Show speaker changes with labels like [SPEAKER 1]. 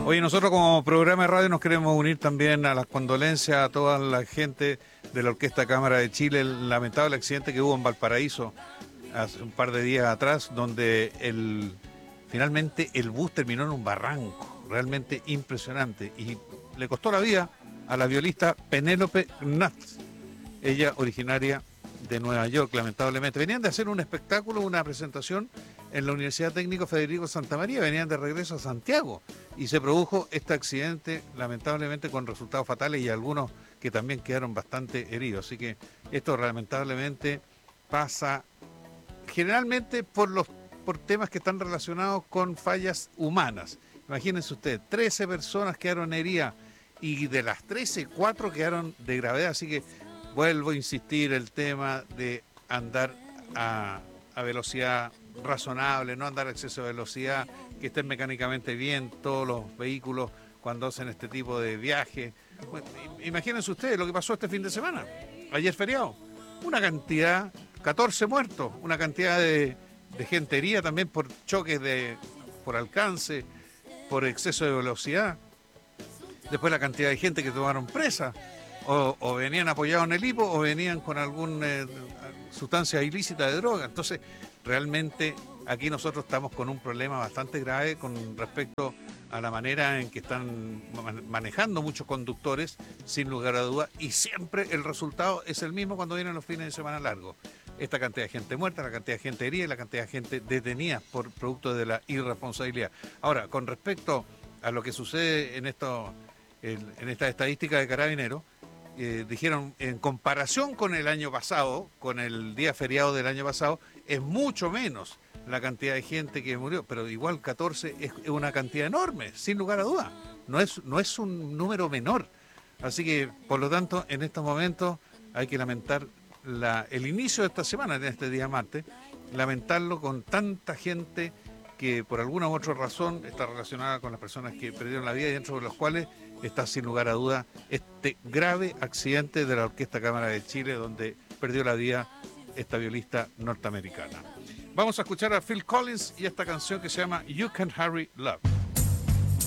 [SPEAKER 1] Oye, nosotros como programa de radio nos queremos unir también a las condolencias a toda la gente de la Orquesta Cámara de Chile, el lamentable accidente que hubo en Valparaíso hace un par de días atrás, donde finalmente el bus terminó en un barranco, realmente impresionante, y le costó la vida a la violista Penélope Knatz, ella originaria de Nueva York, lamentablemente. Venían de hacer un espectáculo, una presentación en la Universidad Técnico Federico Santa María, venían de regreso a Santiago y se produjo este accidente, lamentablemente con resultados fatales y algunos que también quedaron bastante heridos. Así que esto lamentablemente pasa generalmente por temas que están relacionados con fallas humanas. Imagínense usted, 13 personas quedaron heridas y de las 13, 4 quedaron de gravedad, así que vuelvo a insistir el tema de andar a velocidad razonable, no andar a exceso de velocidad, que estén mecánicamente bien todos los vehículos cuando hacen este tipo de viaje. Bueno, imagínense ustedes lo que pasó este fin de semana, ayer feriado, una cantidad, 14 muertos, una cantidad de gente herida también por choques por alcance, por exceso de velocidad. Después la cantidad de gente que tomaron presa, o venían apoyados en el hipo, o venían con alguna sustancia ilícita de droga. Entonces, realmente aquí nosotros estamos con un problema bastante grave con respecto a la manera en que están manejando muchos conductores, sin lugar a dudas, y siempre el resultado es el mismo cuando vienen los fines de semana largos. Esta cantidad de gente muerta, la cantidad de gente herida y la cantidad de gente detenida por producto de la irresponsabilidad. Ahora, con respecto a lo que sucede en esta estadística de Carabineros, dijeron, en comparación con el año pasado, con el día feriado del año pasado, es mucho menos la cantidad de gente que murió, pero igual 14 es una cantidad enorme, sin lugar a dudas. No es un número menor. Así que, por lo tanto, en estos momentos hay que lamentar el inicio de esta semana, en este día martes, lamentarlo con tanta gente que por alguna u otra razón está relacionada con las personas que perdieron la vida y dentro de los cuales está sin lugar a duda este grave accidente de la Orquesta Cámara de Chile donde perdió la vida esta violista norteamericana. Vamos a escuchar a Phil Collins y esta canción que se llama You Can Hurry Love.